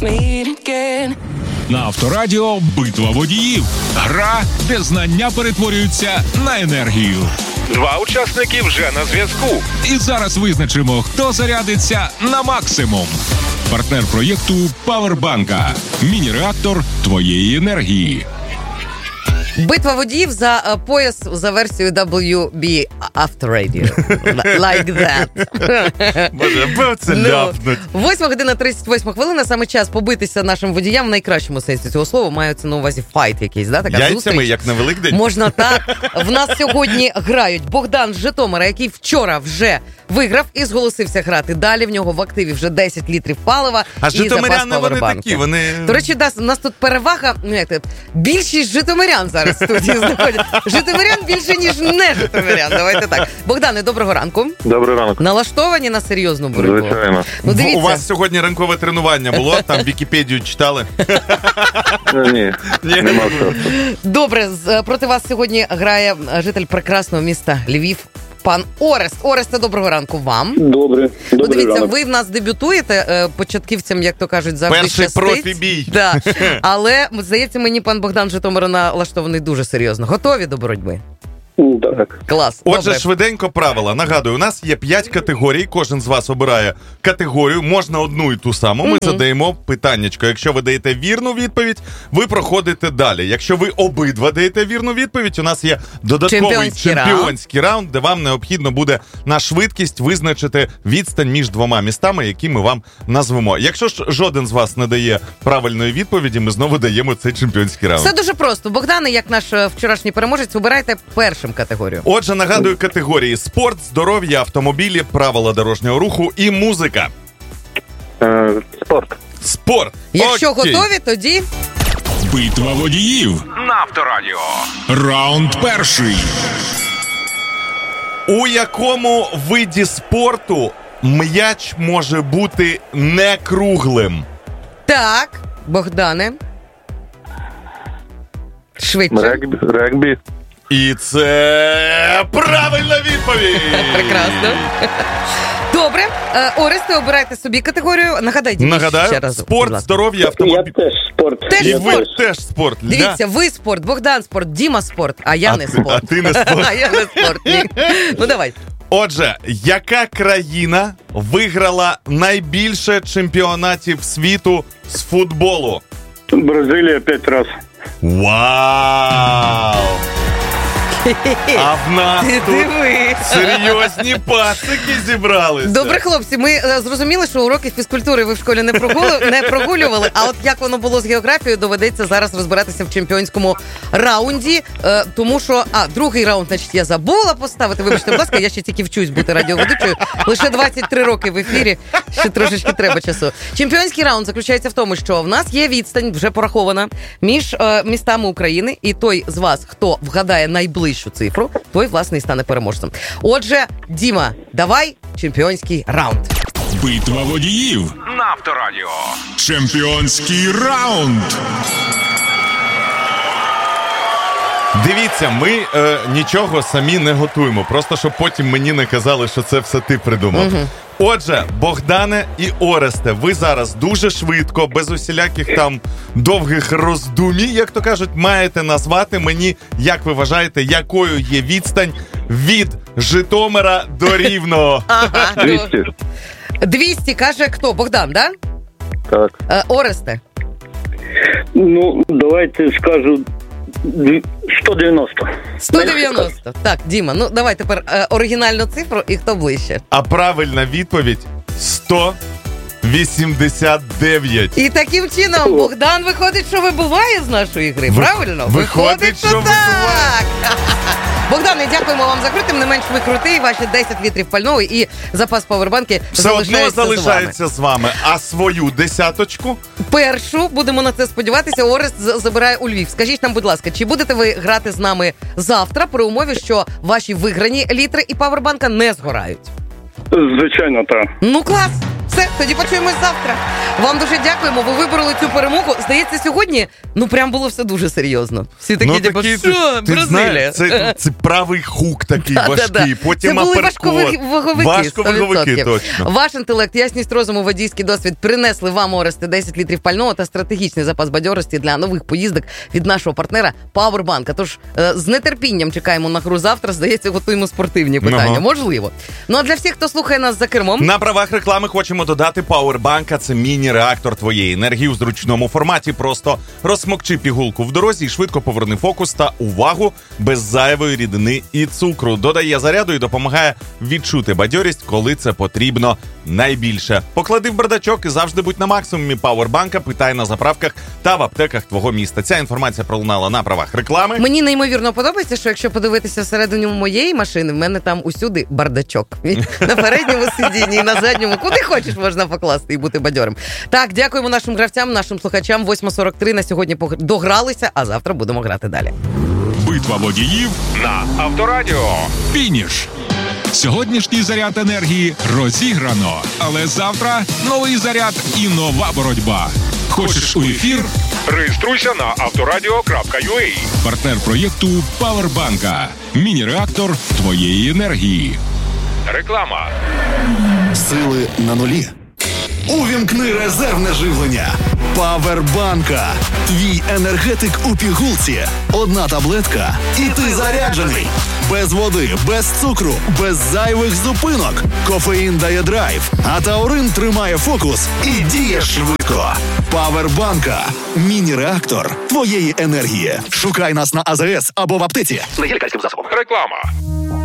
На Авторадіо «Битва водіїв». Гра, де знання перетворюються на енергію. 2 учасники вже на зв'язку. І зараз визначимо, хто зарядиться на максимум. Партнер проєкту «Павербанка». Міні-реактор твоєї енергії. Битва водіїв за пояс за версією WB Авторадіо. Like that. Боже, аби це ляпнуть. 8 година 38 хвилина, саме час побитися нашим водіям в найкращому сенсі цього слова. Мається на увазі файт якийсь, да? Така яйцями, зустріч. як на Великдень? Можна так. В нас сьогодні грають Богдан з Житомира, який вчора вже виграв і зголосився грати. Далі в нього в активі вже 10 літрів палива А і запас житомиряни вони павербанку. такі, вони... До речі, у нас тут перевага, більшість житомирян зараз в студії знаходять. Житомирян більше, ніж не житомирян. Давайте так. Богдане, доброго ранку. Добрий ранок. Налаштовані на серйозну боротьбу? Звичайно. Ну, дивіться. У вас сьогодні ранкове тренування було? Там Вікіпедію читали? Ні, нема часу. Добре, проти вас сьогодні грає житель прекрасного міста Львів, пан Орест. Оресте, доброго ранку вам. Добре. Ну, дивіться, ви в нас дебютуєте, початківцям, як то кажуть, завжди Перший щастить. профі-бій. Да. Але, здається, мені пан Богдан з Житомира налаштований дуже серйозно. Готові до боротьби? Так. Клас. Отже, Добре. швиденько правила. Нагадую, у нас є 5 категорій, кожен з вас обирає категорію, можна одну і ту саму. Ми задаємо питаннячко. Якщо ви даєте вірну відповідь, ви проходите далі. Якщо ви обидва даєте вірну відповідь, у нас є додатковий чемпіонський раунд, де вам необхідно буде на швидкість визначити відстань між 2 містами, які ми вам назвемо. Якщо ж жоден з вас не дає правильної відповіді, ми знову даємо цей чемпіонський раунд. Все дуже просто. Богдане, як наш вчорашній переможець, обирайте першим категорію. Отже, нагадую категорії: спорт, здоров'я, автомобілі, правила дорожнього руху і музика. Спорт. Спорт. Якщо Окей. готові, тоді... Битва водіїв на Авторадіо. Раунд перший. У якому виді спорту м'яч може бути не круглим? Так, Богдане. Швидше. Регбі. І це правильна відповідь! Прекрасно. Добре. Оресте, обирайте собі категорію. Нагадайте ще Нагадаю, раз. будь спорт, ласка. здоров'я, Я автомобіль. теж спорт. Теж І ви спорт. теж спорт. Дивіться, ви спорт, Богдан спорт, Діма спорт, а я не спорт. А ти не спорт. А я не спорт. Ні. Ну давай. Отже, яка країна виграла найбільше чемпіонатів світу з футболу? Бразилія 5 разів. Вау! А в нас Ти тут диви. серйозні пацики зібралися. Добре, хлопці, ми зрозуміли, що уроки фізкультури ви в школі не прогулювали, а от як воно було з географією, доведеться зараз розбиратися в чемпіонському раунді, тому що, другий раунд, значить, я забула поставити, вибачте, будь ласка, я ще тільки вчусь бути радіоведучою, лише 23 роки в ефірі, ще трошечки треба часу. Чемпіонський раунд заключається в тому, що в нас є відстань, вже порахована, між містами України, і той з вас, хто вгадає найближчу цифру, той, власне, і стане переможцем. Отже, Діма, давай чемпіонський раунд. Битва водіїв на Авторадіо. Чемпіонський раунд. Дивіться, ми нічого самі не готуємо, просто щоб потім мені не казали, що це все ти придумав. Отже, Богдане і Оресте, ви зараз дуже швидко, без усіляких там довгих роздумій, як то кажуть, маєте назвати мені, як ви вважаєте, якою є відстань від Житомира до Рівного. 200. 200, каже хто? Богдан, да? Так. Оресте. Ну, давайте скажу 190. 190. Так, Діма, ну давай тепер оригінальну цифру і хто ближче. А правильна відповідь – 189. І таким чином Богдан виходить, що вибуває з нашої гри, правильно? Виходить, що так. Богдане, дякуємо вам за гру, тим не менш ви крутий, ваші 10 літрів пального і запас павербанки Все одно залишається з вами. А свою десяточку? Першу, будемо на це сподіватися, Орест забирає у Львів. Скажіть нам, будь ласка, чи будете ви грати з нами завтра при умові, що ваші виграні літри і павербанка не згорають? Звичайно, так. Ну клас! Все, тоді почуємось завтра. Вам дуже дякуємо, ви вибороли цю перемогу. Здається, сьогодні, прям було все дуже серйозно. Всі такі, що, Бразилія. Це правий хук такий важкий, потім це були аперкот. Важковаговики, точно. Ваш інтелект, ясність розуму, водійський досвід принесли вам, Оресте, 10 літрів пального та стратегічний запас бадьорості для нових поїздок від нашого партнера Powerbank. Тож з нетерпінням чекаємо на гру завтра. Здається, готуємо спортивні питання. Можливо. Ну а для всіх, хто слухає нас за кермом. На правах реклами хочемо додати Powerbank. Це міні-реактор твоєї енергії у зручному форматі. Просто розсмокчи пігулку в дорозі і швидко поверни фокус та увагу без зайвої рідини і цукру. Додає заряду і допомагає відчути бадьорість, коли це потрібно найбільше. Поклади в бардачок і завжди будь на максимумі Powerbank. Питай на заправках та в аптеках твого міста. Ця інформація пролунала на правах реклами. Мені неймовірно подобається, що якщо подивитися всередині моєї машини, в мене там усюди бардачок. На передньому сидінні і на задньому. Куди хочеш можна покласти і бути бадьорим. Так, дякуємо нашим гравцям, нашим слухачам. 8:43 на сьогодні догралися, а завтра будемо грати далі. Битва водіїв на Авторадіо. Фініш. Сьогоднішній заряд енергії розіграно. Але завтра новий заряд і нова боротьба. Хочеш у ефір? Реєструйся на авторадіо.ua. Партнер проєкту Powerbank. Міні-реактор твоєї енергії. Реклама. Сили на нулі. Увімкни резервне живлення. Павербанка. Твій енергетик у пігулці. Одна таблетка і ти заряджений. Без води, без цукру, без зайвих зупинок. Кофеїн дає драйв, а таурин тримає фокус і діє швидко. Павербанка. Міні-реактор твоєї енергії. Шукай нас на АЗС або в аптеці. Реклама.